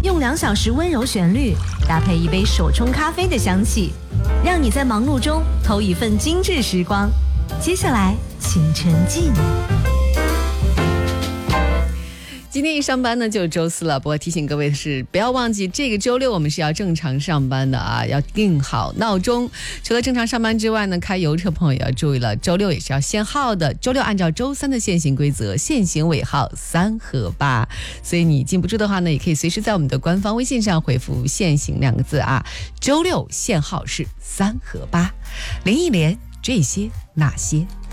用2小时温柔旋律，搭配一杯手冲咖啡的香气，让你在忙碌中偷一份精致时光。接下来，请沉浸。 今天一上班呢就周四了，不过提醒各位的是，不要忘记这个周六我们是要正常上班的啊，要定好闹钟。除了正常上班之外呢，开油车朋友也要注意了，周六也是要限号的。周六按照周三的限行规则，限行尾号3和8，所以你禁不住的话呢，也可以随时在我们的官方微信上回复限行2个字啊。周六限号是3和8，连一连这些那些。